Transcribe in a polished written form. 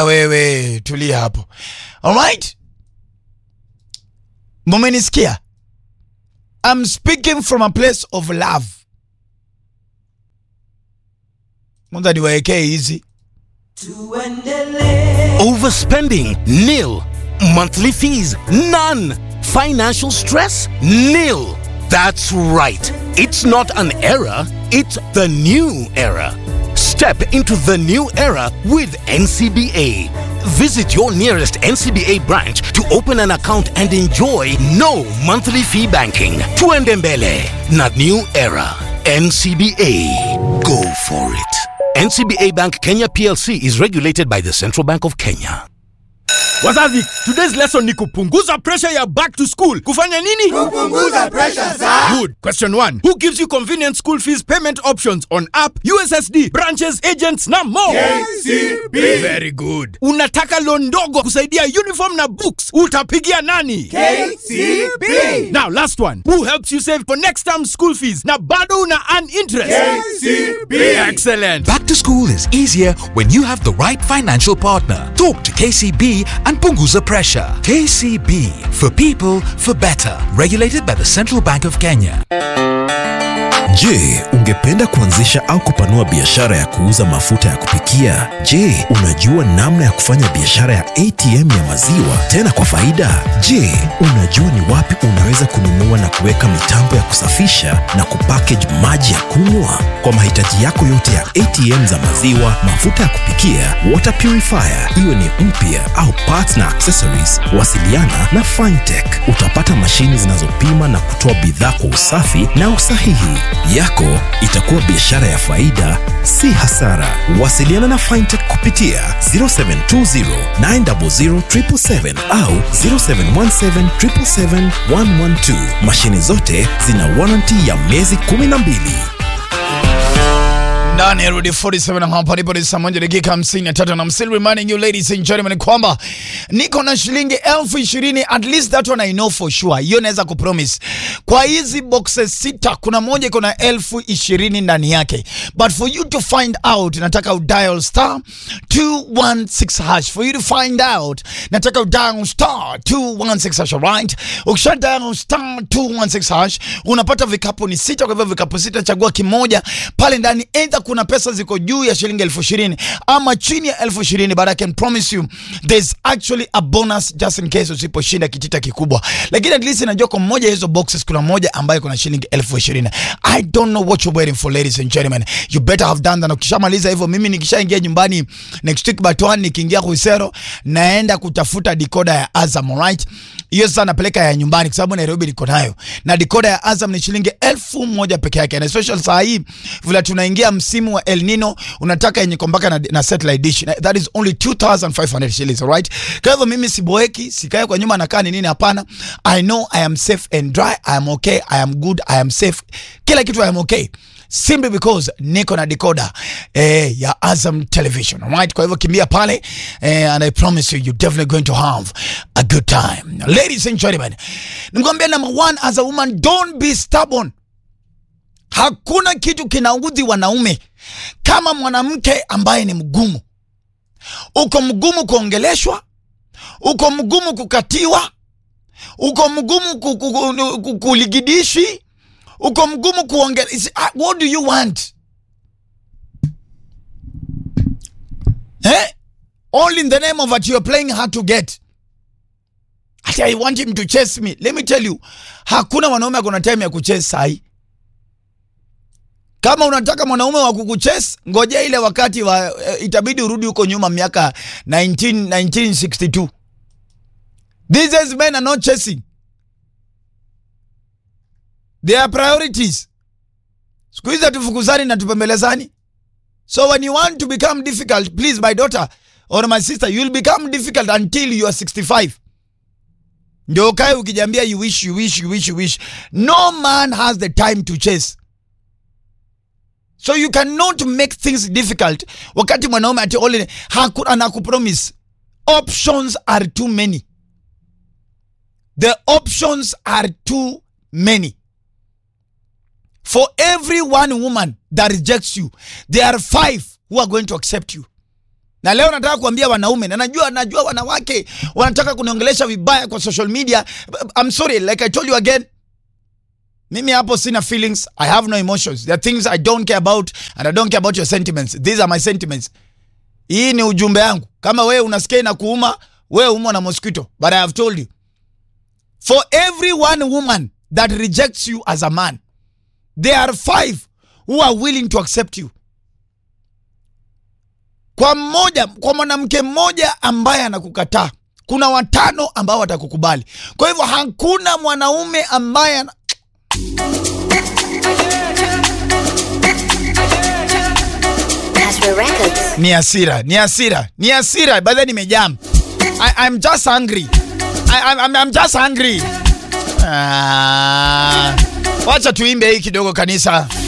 wewe, tulia hapo. Alright? Mumenisikia? I'm speaking from a place of love. Mwanza niwaekee hizi. Overspending? Nil. Monthly fees? None. Financial stress? Nil. That's right. It's not an era, it's the new era. Step into the new era with NCBA. Visit your nearest NCBA branch to open an account and enjoy no monthly fee banking. Tuende mbele na new era. NCBA. Go for it. NCBA Bank Kenya PLC is regulated by the Central Bank of Kenya. Wazazi, today's lesson ni kupunguza pressure ya back to school. Kufanya nini? Kupunguza pressure za. Good. Question 1. Who gives you convenient school fees payment options on app, USSD, branches, agents na more? KCB. Very good. Unataka loan ndogo kusaidia uniform na books. Utapigia nani? KCB. Now last one. Who helps you save for next term school fees na bado una earn interest? KCB. Excellent. Back to school is easier when you have the right financial partner. Talk to KCB and punguza pressure. KCB, for people, for better. Regulated by the Central Bank of Kenya. Je, ungependa kuanzisha au kupanua biashara ya kuuza mafuta ya kupikia? Je, unajua namna ya kufanya biashara ya ATM ya maziwa tena kwa faida? Je, unajua ni wapi unaweza kununua na kuweka mitambo ya kusafisha na kupackage maji ya kunywa? Kwa mahitaji yako yote ya ATM za maziwa, mafuta ya kupikia, water purifier, iwe ni mpya au parts na accessories, wasiliana na Fintech. Utapata mashini zinazopima na kutoa bidhaa kwa usafi na usahihi. Yako itakuwa biashara ya faida, si hasara. Wasiliana na Fintech kupitia 0720 900 777 au 0717 777 112. Mashine zote zina warranty ya miezi 12. Ndani ya Rudi 47 hapa nipo ni saa 1:53 na I'm still reminding you ladies and gentlemen kwamba niko na shilingi 20,000, at least that one I know for sure. Hiyo naweza kupromise. Kwa hizi boxes 6 kuna moja iko na 20,000 ndani yake. But for you to find out nataka udial star 216 hash. For you to find out nataka udial star 216 hash, right? Ukisha dial star 216 hash unapata vikapu ni 6. Kwa hivyo vikapu 6 chagua kimoja. Pale ndani either kuna pesa ziko juu ya shilingi 20,000 ama chini ya 20,000, but I can promise you there's actually a bonus just in case usiposhinda kitita kikubwa. Lakini at least najua kwa moja hizo boxes kuna moja ambayo kuna shilingi 20,000. I don't know what you're waiting for, ladies and gentlemen. You better have done that. Ukishamaliza hivyo, mimi nikishaingia nyumbani next week Batwan, nikiingia Kuisero naenda kutafuta decoder ya Azam, right? Hiyo sasa napeleka ya nyumbani kwa sababu Nairobi niko nayo. Na decoder ya Azam ni shilingi 1,000 peke yake. Na special saa hii vile tunaingia msimu wa El Nino, unataka yenye kombaka na satellite dish. That is only 2,500 shillings, alright? Kwa hivyo mimi siboeki, sikae kwa nyuma nakaa nini, hapana. I know I am safe and dry. I am okay. I am good. I am safe. Kila kitu I am okay. Simply because niko na decoder ya Azam Television, alright? Kwa hivyo kimbia pale and I promise you're definitely going to have a good time. Ladies and gentlemen, nikwambia number 1, as a woman, don't be stubborn. Hakuna kitu kinaudhi wanaume kama mwanamke ambaye ni mgumu. Uko mgumu kuongeleshwa, uko mgumu kukatiwa, uko mgumu kuligidishi, uko mgumu kuongelesha. What do you want? All in the name of what you're playing hard to get. I want him to chase me. Let me tell you, hakuna wanaume akona time ya kuchase sahi. Kama unataka mwanaume wa kukuchase, ngoja ile wakati wa itabidi urudi huko nyuma miaka 1962. These men are not chasing. They are priorities. Siku hizi tufukuzani na tupembelezani. So when you want to become difficult, please my daughter or my sister, you will become difficult until you are 65. Ndio kai ukijambia you wish. No man has the time to chase. So you cannot make things difficult. Wakati mwanaume ati only anakupromise. Options are too many. The options are too many. For every one woman that rejects you, there are 5 who are going to accept you. Na leo nataka kuambia wanaume, na najua wanawake wanataka kuniongelesha vibaya kwa social media. I'm sorry, like I told you again. Mimi hapo sina feelings, I have no emotions. There are things I don't care about and I don't care about your sentiments. These are my sentiments. Hii ni ujumbe yangu. Kama wewe unasikia na kuuma, wewe umwa na mosquito. But I have told you. For every one woman that rejects you as a man, there are 5 who are willing to accept you. Kwa mwanamke mmoja ambaye anakukataa, kuna 5 ambao watakukubali. Kwa hivyo hakuna mwanaume ambaye ni hasira. Baada nimejam. I'm just angry. I'm just angry. Wacha tuimbe hii kidogo kanisa.